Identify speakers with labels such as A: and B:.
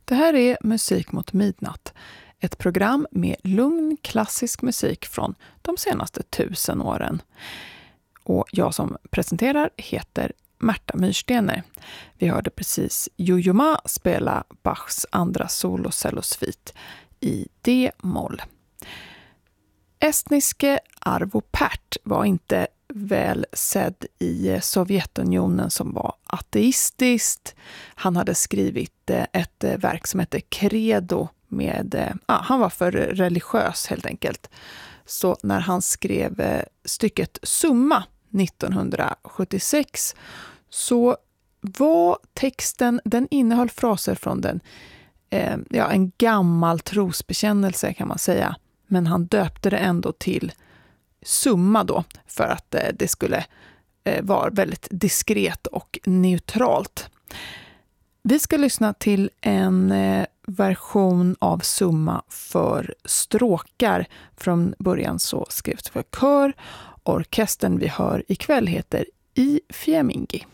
A: Det här är Musik mot midnatt, ett program med lugn klassisk musik från de senaste 1000 åren. Och jag som presenterar heter Märta Myrstener. Vi hörde precis Jojo Ma spela Bachs andra solocellosvit i D-moll. Estniske Arvo Pärt var inte väl sedd i Sovjetunionen som var ateistiskt. Han hade skrivit ett verk som heter Credo han var för religiös helt enkelt. Så när han skrev stycket Summa 1976 så var texten, den innehöll fraser från en gammal trosbekännelse kan man säga. Men han döpte det ändå till Summa då för att det skulle vara väldigt diskret och neutralt. Vi ska lyssna till en version av Summa för stråkar. Från början så skrevs det för kör. Orkestern vi hör ikväll heter I Fiammingi.